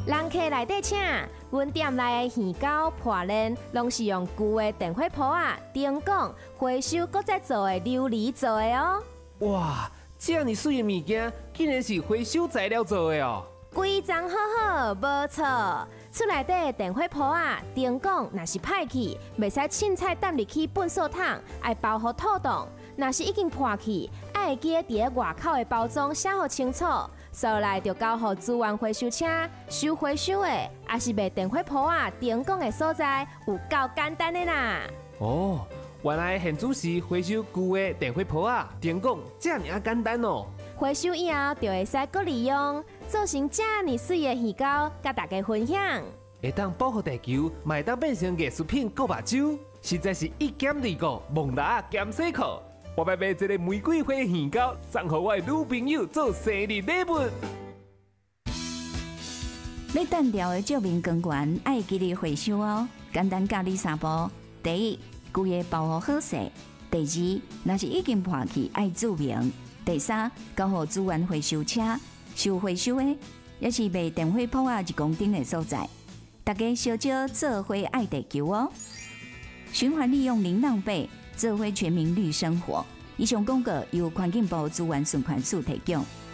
人客内底请，阮店内的鱼糕、破链，拢是用旧的电火煲啊、灯管、回收搁再做的琉璃做的哦。 哇，这么水的物件，竟然是回收材料做的哦！ 规张好好，无错。厝内底的电火煲啊、灯管若是歹去，袂使凊彩抌入去粪扫桶，爱包好透冻。若是已经破去，爱记伫咧外口的包装写好清楚。收来就交予资源回收车收回收的，也是卖电火煲啊、灯管的所在，有够简单的啦。 哦，原来现主是回收旧的电火煲啊、电管，这么简单哦！ 回收以后就会使搁利用，做成这么水的鱼糕，甲大家分享。 会当保护地球，嘛会当变成艺术品搁目睭，实在是一兼二顾，蒙达兼洗裤。我要买一个玫瑰花鱼糕，送给我的女朋友做生日礼物。 要断掉的照明光源，爱记得回收哦。简单教你三步：第一，规个包好好势；第二，若是已经破去，爱注明；第三，交予资源回收车收回收的，也是卖电火煲啊、日光灯的所在。大家小少做伙爱地球哦！循环利用零浪费。做回全民绿生活。以上广告由环境部资源循环署提供。